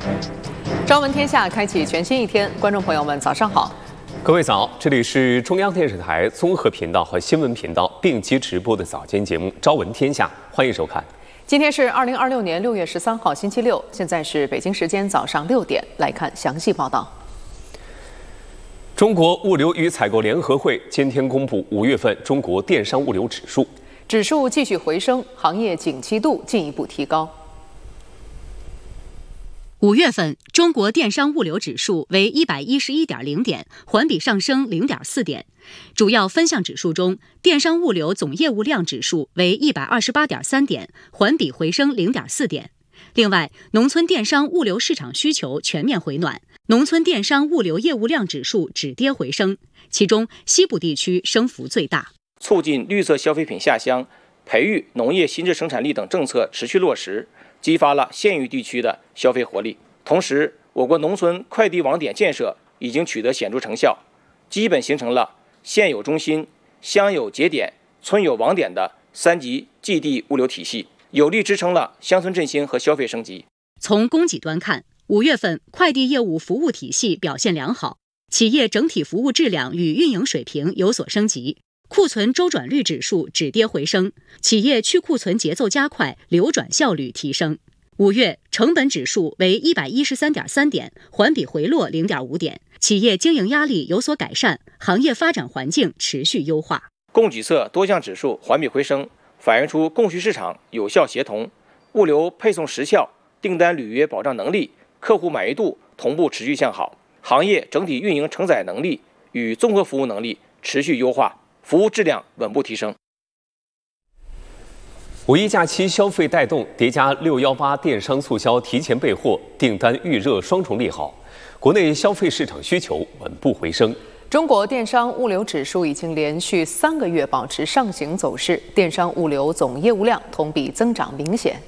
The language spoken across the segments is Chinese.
朝闻天下，开启全新一天。观众朋友们，早上好。 各位早，这里是中央电视台综合频道和新闻频道并机直播的早间节目《朝闻天下》，欢迎收看。 今天是2026年6月13号，星期六，现在是北京时间早上6点，来看详细报道。 中国物流与采购联合会今天公布5月份中国电商物流指数， 指数继续回升，行业景气度进一步提高。 5月份，中国电商物流指数为111.0点，环比上升0.4点。主要分项指数中，电商物流总业务量指数为128.3点，环比回升0.4点。另外，农村电商物流市场需求全面回暖，农村电商物流业务量指数止跌回升，其中西部地区升幅最大。 促进绿色消费品下乡、培育农业新质生产力等政策持续落实，激发了县域地区的消费活力。同时，我国农村快递网点建设已经取得显著成效，基本形成了县有中心、乡有节点、村有网点的3级寄递物流体系，有力支撑了乡村振兴和消费升级。 从供给端看，5月份快递业务服务体系表现良好，企业整体服务质量与运营水平有所升级，库存周转率指数止跌回升，企业去库存节奏加快，流转效率提升。5月成本指数为113.3点，环比回落0.5点，企业经营压力有所改善，行业发展环境持续优化。 供给侧多项指数环比回升，反映出供需市场有效协同，物流配送时效、订单履约保障能力、客户满意度同步持续向好，行业整体运营承载能力与综合服务能力持续优化，服务质量稳步提升。 五一假期消费带动，叠加618电商促销提前备货，订单预热双重利好，国内消费市场需求稳步回升。 中国电商物流指数已经连续3个月保持上行走势，电商物流总业务量同比增长明显。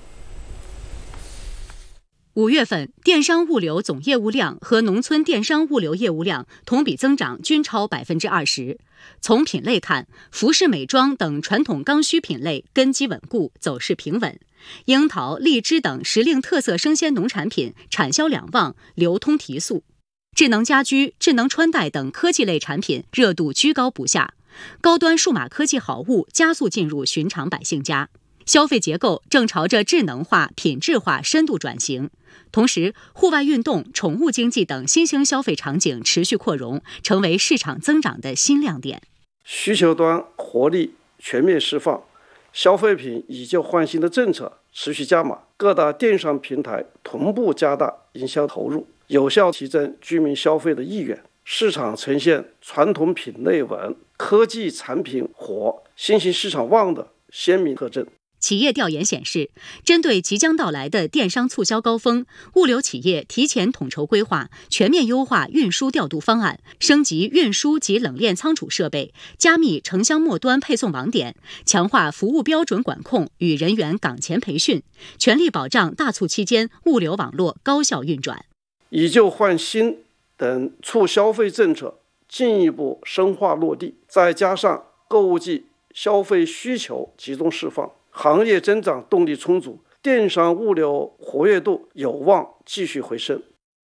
5月份，电商物流总业务量和农村电商物流业务量同比增长均超20%。从品类看，服饰美妆等传统刚需品类根基稳固，走势平稳；樱桃、荔枝等时令特色生鲜农产品产销两旺，流通提速；智能家居、智能穿戴等科技类产品热度居高不下，高端数码科技好物加速进入寻常百姓家。消费结构正朝着智能化、品质化深度转型，同时户外运动、宠物经济等新兴消费场景持续扩容，成为市场增长的新亮点。 需求端活力全面释放，消费品以旧换新的政策持续加码，各大电商平台同步加大营销投入，有效提振居民消费的意愿，市场呈现传统品类稳、科技产品火、新兴市场旺的鲜明特征。 企业调研显示，针对即将到来的电商促销高峰，物流企业提前统筹规划，全面优化运输调度方案，升级运输及冷链仓储设备，加密城乡末端配送网点，强化服务标准管控与人员岗前培训，全力保障大促期间物流网络高效运转。 以旧换新等促消费政策进一步深化落地，再加上购物季消费需求集中释放，行业增长动力充足，电商物流活跃度有望继续回升。